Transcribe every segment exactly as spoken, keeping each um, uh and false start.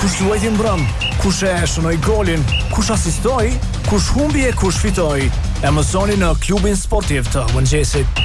kush luajti mbrëm, kush e shënoi golin, kush asistoi, kush humbi e kush fitoi. E mësoni në klubin sportiv të mëngjesit.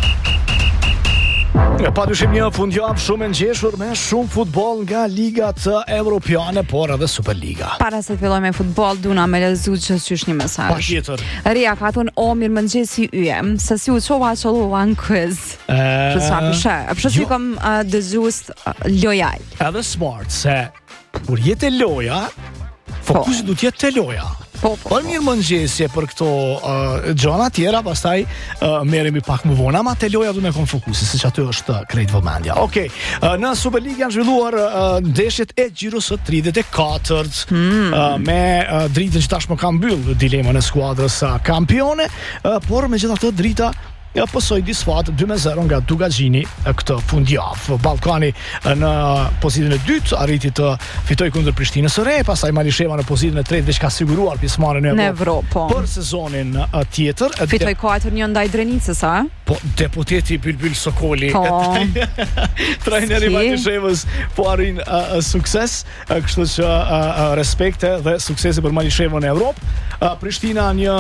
Pa dyshim një fundjavë shumë e ngjeshur me shumë futboll nga ligat evropiane, por edhe Superliga. Para se të filloj me futboll, duna me lezu që qysh një mesazh. Patjetër. Ria ka thonë o mirë mëngjesi yje, se si u çova çolluva në quiz. Për sa pëshë, pëshë si kom uh, dëgjues uh, lojal. Edhe smart, se kur jetë loja, fokusi du t'jetë te loja. Po, po, Por mirë mëngjesje për këto uh, gjona tjera, pastaj uh, merremi pak më vonë, ama te loja du me kon fokusi, siç aty është uh, krejt vëmendja. Okej, okay. uh, në Superligë janë zhvilluar uh, ndeshjet e Gjirës së tridhjetë e katërt, mm. uh, me uh, dritën që tashmë ka mbyll dilemën e skuadrës uh, kampione, uh, por megjithatë drita ja pësoj disfat dy me zero nga Dugagjini këtë fundjavë. Ballkani në pozitën e dytë arriti të fitoj kundër Prishtinës së Re, pastaj Malisheva në pozitën e tretë veç ka siguruar pjesëmarrjen në Evropë për sezonin tjetër. Fitoi katër një ndaj Drenicës, a? Po deputeti Bylbyl Sokoli, po. trajneri i Malishevës, po arrin uh, sukses, uh, kështu që uh, uh, respekte dhe suksese për Malishevën në Evropë. Uh, Prishtina një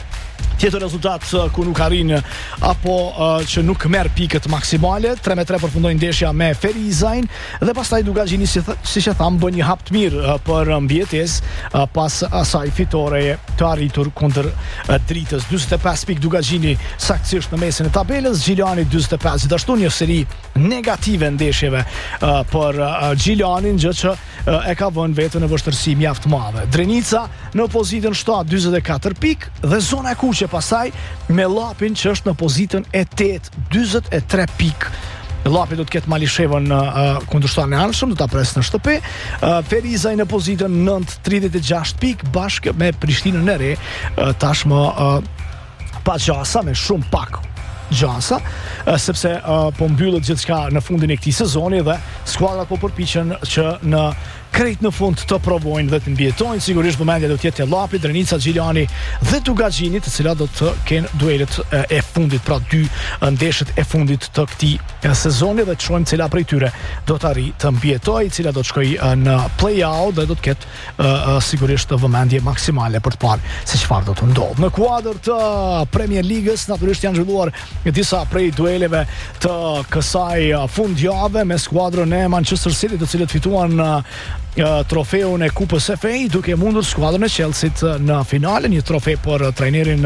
tjetër rezultat uh, ku nuk arrin apo uh, që nuk merr pikët maksimale, tre me tre përfundoi ndeshja me Ferizajin dhe pastaj Dugagjini si, th- si që tham bën një hap të mirë uh, për mbijetesë uh, pas asaj fitoreje të arritur kundër uh, Dritës. dyzet e pesë pikë Dugagjini saktësisht në mesin e tabelës, Gjiliani dyzet e pesë, gjithashtu një seri negative ndeshjeve uh, për uh, Gjilianin, gjë që uh, e ka vënë vetën në vështirësi mjaft të madhe. Drenica në pozitën shtatë dyzet e katër pikë dhe zona e kuqe pastaj me Llapin që është në pozitën e tetë dyzet e tre pikë. Llapi do të ketë Malishevën uh, kundërshtarin e anshëm, do ta presë në shtëpi. Uh, Ferizaj në pozitën nëntë tridhjetë e gjashtë pikë bashkë me Prishtinën e Re, uh, tashmë uh, pa gjasa, me shumë pak gjasa, uh, sepse uh, po mbyllet gjithçka në fundin e këtij sezoni dhe skuadrat po përpiqen që në krejt në fund të provojnë dhe të mbjetojnë. Sigurisht vëmendja do të jetë te Llapi, Drenica, Gjiliani dhe Dugagjini, të cilat do të kenë duelet e fundit, pra dy ndeshjet e fundit të këtij sezoni dhe të shohim cila prej tyre do të arrijë të mbjetojë, cila do të shkojë në play-out dhe do të ketë uh, sigurisht vëmendje maksimale për të parë se çfarë do të ndodhë. Në kuadër të Premier Ligës natyrisht janë zhvilluar disa prej dueleve të kësaj fundjave me skuadrën e Manchester City, të cilët fituan uh, trofeun e Kupës F A, duke mundur skuadrën e Chelsea në finale, një trofej për trajnerin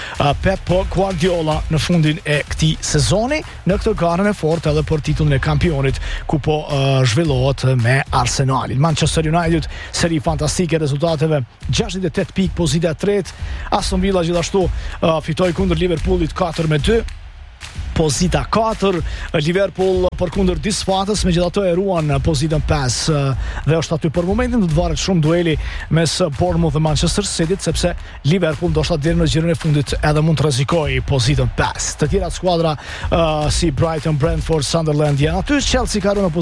Pep Guardiola në fundin e këtij sezoni, në këtë garën e fortë edhe për titullin e kampionit ku po uh, zhvillohet me Arsenalin. Manchester United, seri fantastike rezultateve, gjashtëdhjetë e tetë pikë, pozita e tretë. Aston Villa gjithashtu uh, fitoi kundër Liverpoolit katër me dy. Pozita katër, Liverpool përkundër disfatës, megjithatë e ruan pozitën pesë dhe është aty për momentin. Do të varet shumë dueli mes Bournemouth dhe Manchester City, sepse Liverpool ndoshta deri në girën e fundit edhe mund të rrezikojë pozitën pesë. Të tjerat skuadra uh, si Brighton, Brentford, Sunderland janë aty. Chelsea ka rënë